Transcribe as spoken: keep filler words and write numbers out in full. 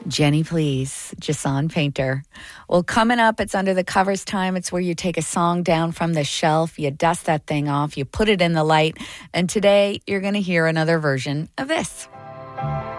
Jenny, please, Jason Painter. Well, coming up, it's Under the Covers time. It's where you take a song down from the shelf, you dust that thing off, you put it in the light, and today you're going to hear another version of this.